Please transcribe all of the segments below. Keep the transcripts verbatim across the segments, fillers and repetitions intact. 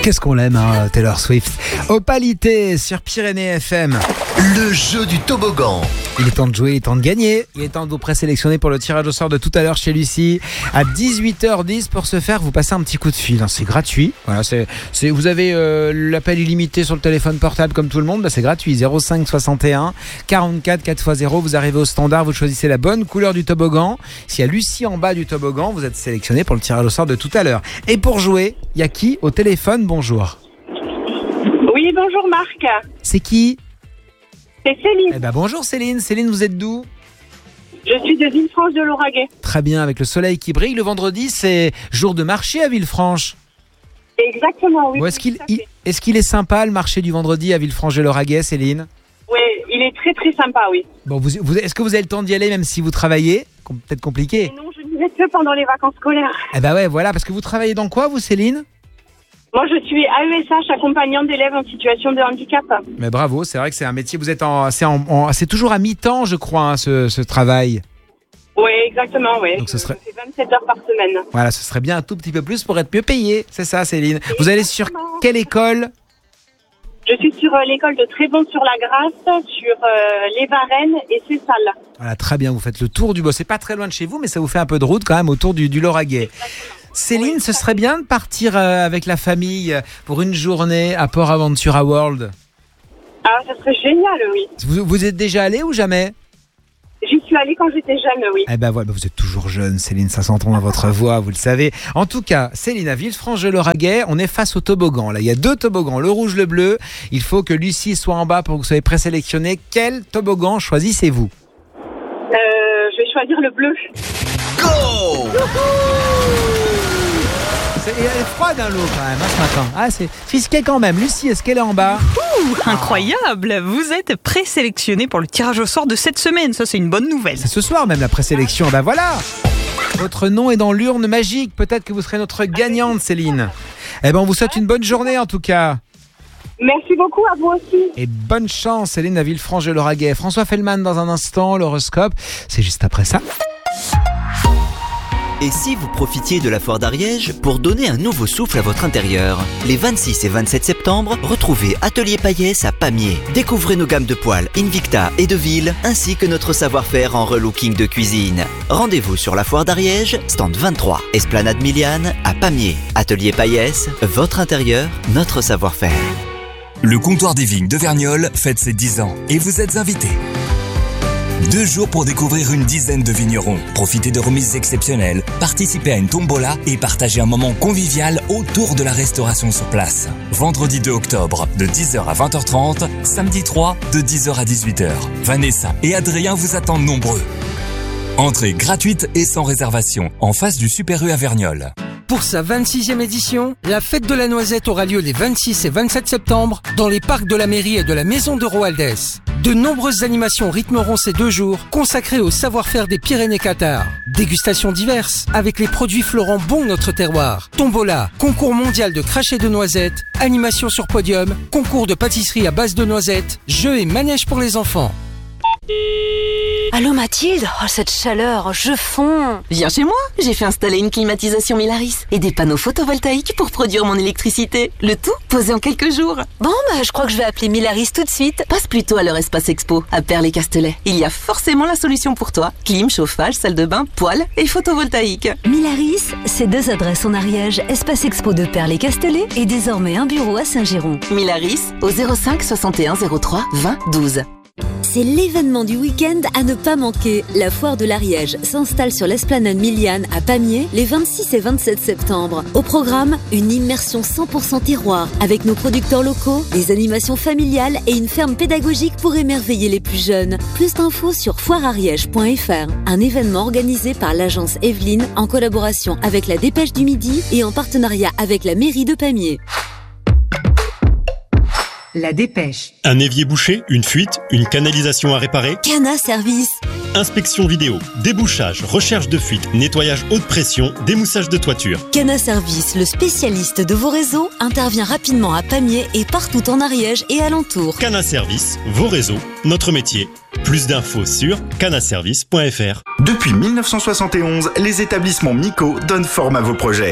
Qu'est-ce qu'on l'aime, hein, Taylor Swift. Opalité sur Pyrénées F M. Le jeu du toboggan. Il est temps de jouer, il est temps de gagner. Il est temps de vous présélectionner pour le tirage au sort de tout à l'heure chez Lucie. À dix-huit heures dix, pour ce faire, vous passez un petit coup de fil. C'est gratuit. Voilà, c'est, c'est, vous avez euh, l'appel illimité sur le téléphone portable comme tout le monde. Bah, c'est gratuit. zéro cinq soixante et un quarante-quatre quatre fois zéro. Vous arrivez au standard, vous choisissez la bonne couleur du toboggan. S'il y a Lucie en bas du toboggan, vous êtes sélectionné pour le tirage au sort de tout à l'heure. Et pour jouer, il y a qui au téléphone? Bonjour. Oui, bonjour Marc. C'est qui? C'est Céline. Eh ben bonjour Céline. Céline, vous êtes d'où? Je suis de Villefranche de Lauragais. Très bien, avec le soleil qui brille. Le vendredi, c'est jour de marché à Villefranche. Exactement, oui. Bon, est-ce qu'il, il, est-ce qu'il est sympa le marché du vendredi à Villefranche de Lauragais, Céline? Oui, il est très très sympa, oui. Bon, vous, vous, est-ce que vous avez le temps d'y aller même si vous travaillez? Peut-être compliqué. Et non, je n'y vais que pendant les vacances scolaires. Eh ben ouais, voilà, parce que vous travaillez dans quoi, vous, Céline? Moi, je suis A E S H, accompagnante d'élèves en situation de handicap. Mais bravo, c'est vrai que c'est un métier. Vous êtes en, c'est, en, en, c'est toujours à mi-temps, je crois, hein, ce, ce travail. Oui, exactement, oui. Donc ce serait... Je fais vingt-sept heures par semaine. Voilà, ce serait bien un tout petit peu plus pour être mieux payé. C'est ça, Céline. Vous allez sur quelle école? Je suis sur euh, l'école de Trébon-sur-la-Grasse, sur euh, les Varennes et Cessales. Voilà, très bien. Vous faites le tour du boss. C'est pas très loin de chez vous, mais ça vous fait un peu de route quand même autour du, du Lauragais. Céline, ce serait bien de partir euh, avec la famille pour une journée à Port Aventura World. Ah, ça serait génial, oui. Vous, vous êtes déjà allé ou jamais? J'y suis allée quand j'étais jeune, oui. Eh ben voilà, vous êtes toujours jeune, Céline, ça s'entend dans votre voix, vous le savez. En tout cas, Céline, à Villefranche de Lauragais, on est face au toboggan. Là, il y a deux toboggans, le rouge, le bleu. Il faut que Lucie soit en bas pour que vous soyez présélectionné. Quel toboggan choisissez-vous? Euh, je vais choisir le bleu. Go! C'est, elle est froide hein, l'eau quand même hein, ce matin. Ah, c'est fisqué quand même. Lucie, est-ce qu'elle est en bas? Ouh, incroyable! Vous êtes présélectionné pour le tirage au sort de cette semaine. Ça, c'est une bonne nouvelle. C'est ce soir même la présélection. Ben voilà! Votre nom est dans l'urne magique. Peut-être que vous serez notre gagnante, Céline. Eh ben, on vous souhaite une bonne journée en tout cas. Merci beaucoup, à vous aussi. Et bonne chance, Céline, à Villefranche de Lauragais. François Fellman dans un instant, l'horoscope. C'est juste après ça. Et si vous profitiez de la foire d'Ariège pour donner un nouveau souffle à votre intérieur? Les vingt-six et vingt-sept septembre, retrouvez Atelier Payès à Pamiers. Découvrez nos gammes de poêles Invicta et de Ville, ainsi que notre savoir-faire en relooking de cuisine. Rendez-vous sur la foire d'Ariège, stand vingt-trois, Esplanade Miliane à Pamiers. Atelier Payès, votre intérieur, notre savoir-faire. Le comptoir des vignes de Verniolle fête ses dix ans et vous êtes invités. Deux jours pour découvrir une dizaine de vignerons. Profitez de remises exceptionnelles, participez à une tombola et partagez un moment convivial autour de la restauration sur place. Vendredi deux octobre, de dix heures à vingt heures trente, samedi trois, de dix heures à dix-huit heures. Vanessa et Adrien vous attendent nombreux. Entrée gratuite et sans réservation, en face du Super U à Verniolle. Pour sa vingt-sixième édition, la fête de la noisette aura lieu les vingt-six et vingt-sept septembre dans les parcs de la mairie et de la maison de Roaldès. De nombreuses animations rythmeront ces deux jours consacrés au savoir-faire des Pyrénées-Cathares. Dégustations diverses avec les produits Florent Bon notre terroir. Tombola, concours mondial de crachets de noisettes, animation sur podium, concours de pâtisserie à base de noisettes, jeux et manèges pour les enfants. Allô Mathilde? Oh cette chaleur, je fonds. Viens chez moi, j'ai fait installer une climatisation Milaris et des panneaux photovoltaïques pour produire mon électricité. Le tout posé en quelques jours. Bon bah je crois que je vais appeler Milaris tout de suite. Passe plutôt à leur espace expo, à Perles-les-Castellets. Il y a forcément la solution pour toi. Clim, chauffage, salle de bain, poêle et photovoltaïque. Milaris, c'est deux adresses en Ariège, espace expo de Perles-les-Castellets et désormais un bureau à Saint-Giron. Milaris au zéro cinq soixante et un zéro trois vingt douze. C'est l'événement du week-end à ne pas manquer. La foire de l'Ariège s'installe sur l'esplanade Miliane à Pamiers les vingt-six et vingt-sept septembre. Au programme, une immersion cent pour cent terroir avec nos producteurs locaux, des animations familiales et une ferme pédagogique pour émerveiller les plus jeunes. Plus d'infos sur foire ariège point f r. Un événement organisé par l'agence Evelyne en collaboration avec la Dépêche du Midi et en partenariat avec la mairie de Pamiers. La Dépêche. Un évier bouché, une fuite, une canalisation à réparer. Cana Service. Inspection vidéo, débouchage, recherche de fuite, nettoyage haute pression, démoussage de toiture. Cana Service, le spécialiste de vos réseaux, intervient rapidement à Pamiers et partout en Ariège et alentour. Cana Service, vos réseaux, notre métier. Plus d'infos sur canaservice point f r. Depuis mille neuf cent soixante et onze, les établissements Mico donnent forme à vos projets.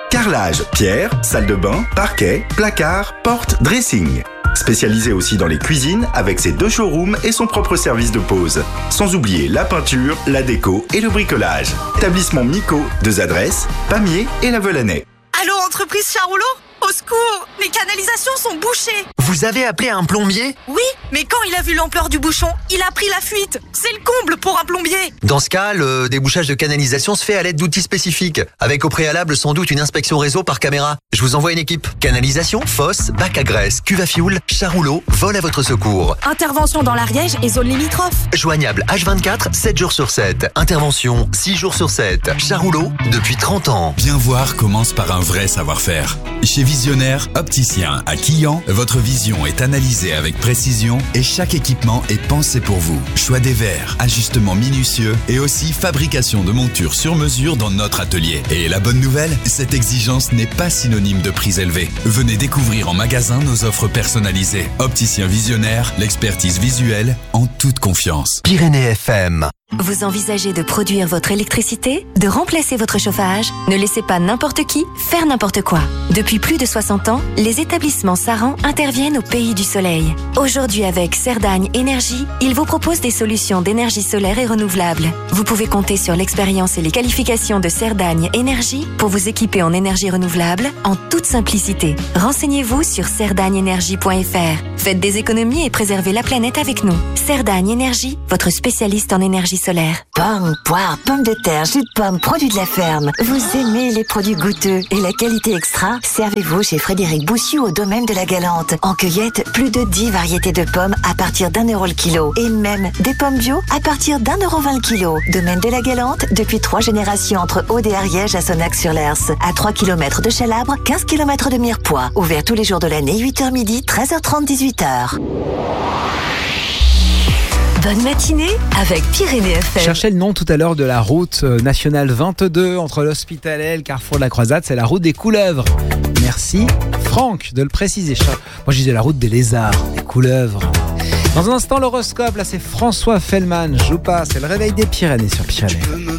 Carrelage, pierre, salle de bain, parquet, placard, porte, dressing. Spécialisé aussi dans les cuisines avec ses deux showrooms et son propre service de pose. Sans oublier la peinture, la déco et le bricolage. Établissement Mico, deux adresses, Pamiers et La Velanais. Allô, entreprise Charrouleau ? Au secours, les canalisations sont bouchées. Vous avez appelé un plombier ? Oui, mais quand il a vu l'ampleur du bouchon, il a pris la fuite. C'est le comble pour un plombier. Dans ce cas, le débouchage de canalisation se fait à l'aide d'outils spécifiques, avec au préalable sans doute une inspection réseau par caméra. Je vous envoie une équipe. Canalisation, fosse, bac à graisse, cuve à fioul, Charrouleau, vole à votre secours. Intervention dans l'Ariège et zone limitrophe. Joignable H vingt-quatre, sept jours sur sept. Intervention six jours sur sept. Charrouleau, depuis trente ans. Bien voir commence par un vrai savoir-faire. Chez Visionnaire, opticien à Quillan, votre vision est analysée avec précision et chaque équipement est pensé pour vous. Choix des verres, ajustement minutieux et aussi fabrication de montures sur mesure dans notre atelier. Et la bonne nouvelle, cette exigence n'est pas synonyme de prix élevé. Venez découvrir en magasin nos offres personnalisées. Opticien Visionnaire, l'expertise visuelle en toute confiance. Pyrénées F M. Vous envisagez de produire votre électricité, de remplacer votre chauffage? Ne laissez pas n'importe qui faire n'importe quoi. Depuis plus de soixante ans, les établissements Saran interviennent au pays du soleil. Aujourd'hui, avec Cerdagne Énergie, ils vous proposent des solutions d'énergie solaire et renouvelable. Vous pouvez compter sur l'expérience et les qualifications de Cerdagne Énergie pour vous équiper en énergie renouvelable en toute simplicité. Renseignez-vous sur cerdagne énergie point f r. Faites des économies et préservez la planète avec nous. Cerdagne Énergie, votre spécialiste en énergie solaire. Pommes, poires, pommes de terre, jus de pommes, produits de la ferme. Vous aimez les produits goûteux et la qualité extra? Servez-vous chez Frédéric Boussiou au domaine de la Galante. En cueillette, plus de dix variétés de pommes à partir d'un euro le kilo. Et même des pommes bio à partir d'un euro vingt le kilo. Domaine de la Galante, depuis trois générations entre Aude et Ariège à Sonac-sur-l'Ers. À trois kilomètres de Chalabre, quinze kilomètres de Mirepoix. Ouvert tous les jours de l'année, huit heures midi, treize heures trente, dix-huit heures. Bonne matinée avec Pyrénées F M. Je cherchais le nom tout à l'heure de la route nationale vingt-deux entre l'Hospitalet et le carrefour de la Croisade. C'est la route des couleuvres. Merci Franck de le préciser. Moi je disais la route des lézards, des couleuvres. Dans un instant l'horoscope, là c'est François Fellman. Je joue pas, c'est le réveil des Pyrénées sur Pyrénées.